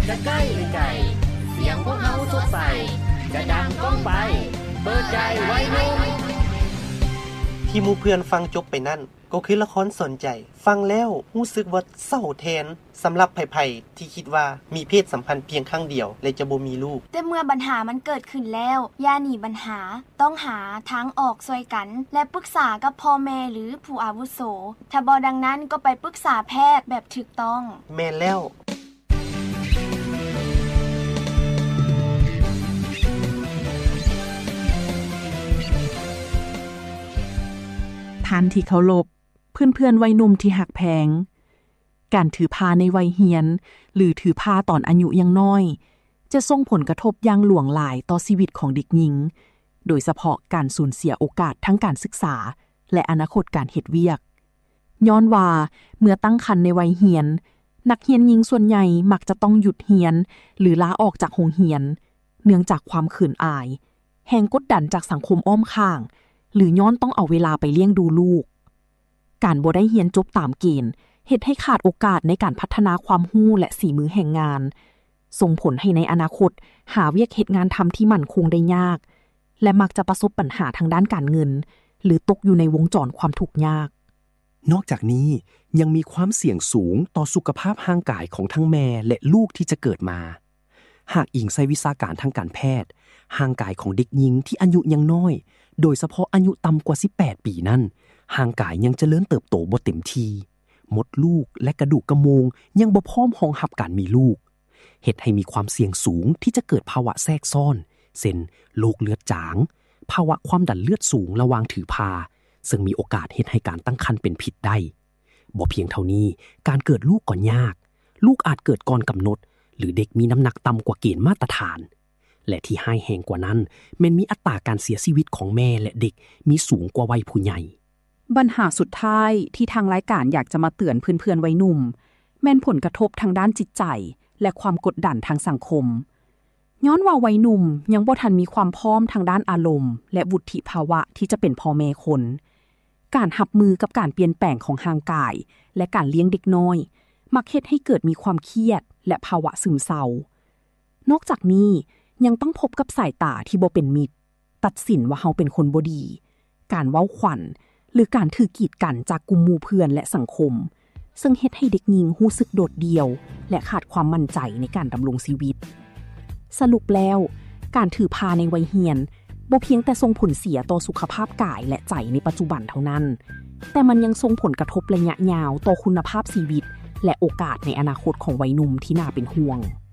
จะใกล้หรือไกลเสียงพวกเฮาสดใสจะดังก้องไปเปิดใจไว้นุ่มที่หมู่เพื่อนฟังจบไปนั่นก็คือละครสนใจฟังแล้วรู้สึกว่าเศร้าแทนสำหรับไผๆที่คิดว่ามีเพศสัมพันธ์เพียงครั้งเดียวและจะบ่มีลูกแต่เมื่อปัญหามันเกิดขึ้นแล้วอย่าหนีปัญหาต้องหาทางออกช่วยกันและปรึกษากับพ่อแม่หรือผู้อาวุโสถ้าบ่ดังนั้นก็ไปปรึกษาแพทย์แบบถูกต้องแม่นแล้วท่านที่เคารพเพื่อนๆวัยหนุ่มที่หักแพงการถือผ้าในวัยเฮียนหรือถือผ้าตอนอายุยังน้อยจะส่งผลกระทบอย่างหลวงหลายต่อชีวิตของเด็กหญิงโดยเฉพาะการสูญเสียโอกาสทั้งการศึกษาและอนาคตการเฮ็ดเวียกย้อนว่าเมื่อตั้งครรภ์ในวัยเฮียนนักเรียนหญิงส่วนใหญ่มักจะต้องหยุดเรียนหรือลาออกจากโรงเรียนเนื่องจากความเขินอายแรงกดดันจากสังคมอ้อมข้างหรือย้อนต้องเอาเวลาไปเลี้ยงดูลูกการบ่ได้เรียนจบตามเกณฑ์เฮ็ดให้ขาดโอกาสในการพัฒนาความรู้และฝีมือแห่งงานส่งผลให้ในอนาคตหาเวียกเฮ็ดงานทำที่มั่นคงได้ยากและมักจะประสบปัญหาทางด้านการเงินหรือตกอยู่ในวงจรความทุกข์ยากนอกจากนี้ยังมีความเสี่ยงสูงต่อสุขภาพร่างกายของทั้งแม่และลูกที่จะเกิดมาหากอิงใส่วิชาการทางการแพทย์ร่างกายของเด็กหญิงที่อายุยังน้อยโดยเฉพาะอายุต่ำกว่า18ปีนั้นร่างกายยังเจริญเติบโตบ่เต็มที่มดลูกและกระดูกกระโมงยังบ่พร้อมรองรับการมีลูกเฮ็ดให้มีความเสี่ยงสูงที่จะเกิดภาวะแทรกซ้อนเช่นโรคเลือดจางภาวะความดันเลือดสูงระหว่างถือผ้าซึ่งมีโอกาสเฮ็ดให้การตั้งครรภ์เป็นพิษได้บ่เพียงเท่านี้การเกิดลูกก็ยากลูกอาจเกิดก่อนกำหนดหรือเด็กมีน้ำหนักต่ำกว่าเกณฑ์มาตรฐานและที่ร้ายแรงกว่านั้นแม้นมีอัตราการเสียชีวิตของแม่และเด็กมีสูงกว่าวัยผู้ใหญ่ปัญหาสุดท้ายที่ทางรายการอยากจะมาเตือนเพื่อนๆวัยหนุ่มแม่นผลกระทบทางด้านจิตใจและความกดดันทางสังคมย้อนว่าวัยหนุ่มยังบ่ทันมีความพร้อมทางด้านอารมณ์และวุฒิภาวะที่จะเป็นพ่อแม่คนการรับมือกับการเปลี่ยนแปลงของร่างกายและการเลี้ยงเด็กน้อยมักเฮ็ดให้เกิดมีความเครียดและภาวะซึมเศร้านอกจากนี้ยังต้องพบกับสายตาที่บ่เป็นมิตรตัดสินว่าเฮาเป็นคนบ่ดีการเว้าขวัญหรือการถือกีดกันจากกลุ่มหมู่เพื่อนและสังคมซึ่งเฮ็ดให้เด็กหญิงรู้สึกโดดเดี่ยวและขาดความมั่นใจในการดำรงชีวิตสรุปแล้วการถือผ้าในวัยเรียนบ่เพียงแต่ส่งผลเสียต่อสุขภาพกายและใจในปัจจุบันเท่านั้นแต่มันยังส่งผลกระทบระยะยาวต่อคุณภาพชีวิตและโอกาสในอนาคตของวัยหนุ่มที่น่าเป็นห่วง